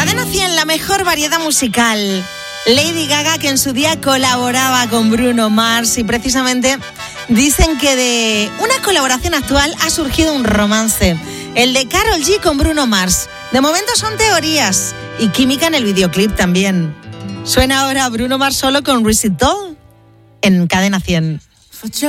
Cadena 100, la mejor variedad musical. Lady Gaga, que en su día colaboraba con Bruno Mars, y precisamente dicen que de una colaboración actual ha surgido un romance, el de Karol G con Bruno Mars. De momento son teorías y química en el videoclip también. Suena ahora Bruno Mars solo con Riz It All en Cadena 100.